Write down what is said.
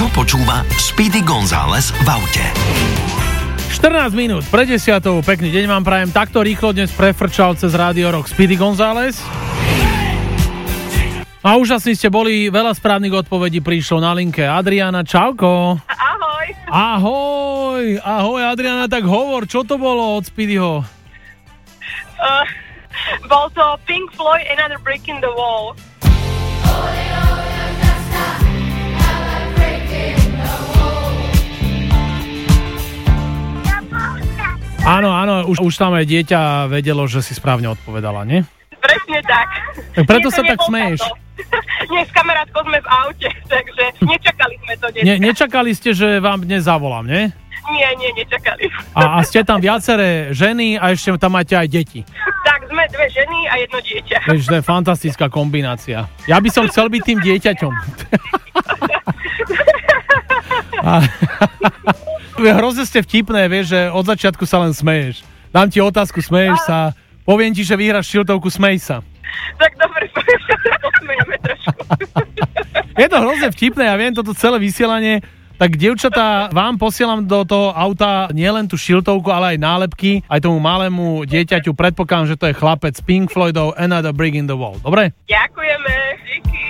počúva Speedy González v aute. 14 minút pre 10. Pekný deň vám prajem. Takto rýchlo dnes prefrčal cez Radio Rock Speedy González. A úžasní ste boli, veľa správnych odpovedí prišlo na linke. Adriana, čauko. Ahoj. Ahoj Adriana, tak hovor, čo to bolo od Speedyho? Bol to Pink Floyd, Another Brick in the Wall. Áno, už tam aj dieťa vedelo, že si správne odpovedala, nie? Presne tak. Tak preto sa tak smeješ. Nie, s kamarátkou sme v aute, takže nečakali sme to dneska. Nečakali ste, že vám dnes zavolám, nie? Nie, nečakali. A ste tam viaceré ženy a ešte tam máte aj deti. Tak, sme dve ženy a jedno dieťa. Vieš, to je fantastická kombinácia. Ja by som chcel byť tým dieťaťom. Hrozne ste vtipné, vieš, že od začiatku sa len smeješ. Dám ti otázku, smeješ sa, poviem ti, že vyhráš šiltovku, smej sa. Tak dobre, posmejeme trošku. Je to hrozne vtipné, ja viem, toto celé vysielanie. Tak, dievčatá, vám posielam do toho auta nielen tú šiltovku, ale aj nálepky, aj tomu malému dieťaťu. Predpokladám, že to je chlapec Pink Floydov Another Brick in the Wall. Dobre? Ďakujeme. Díky.